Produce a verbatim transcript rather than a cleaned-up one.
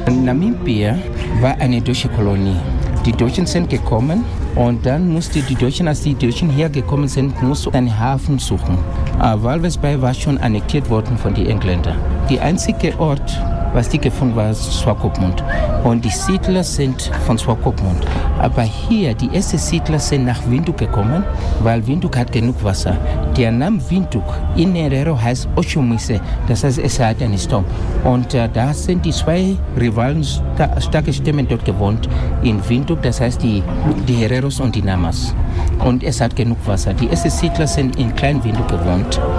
Namibia war eine deutsche Kolonie. Die Deutschen sind gekommen und dann mussten die Deutschen, als die Deutschen hergekommen sind, mussten einen Hafen suchen. Walvis Bay war schon annektiert worden von den Engländern. Der einzige Ort, was die gefunden war, Swakopmund. Und die Siedler sind von Swakopmund. Aber hier, die ersten Siedler sind nach Windhoek gekommen, weil Windhoek hat genug Wasser. Der Name Windhoek in Herero heißt Oshomise, das heißt, es hat einen Sturm. Und äh, da sind die zwei Rivalen, sta starke Stämme dort gewohnt, in Windhoek, das heißt die, die Hereros und die Namas. Und es hat genug Wasser. Die ersten Siedler sind in Klein Windhoek gewohnt.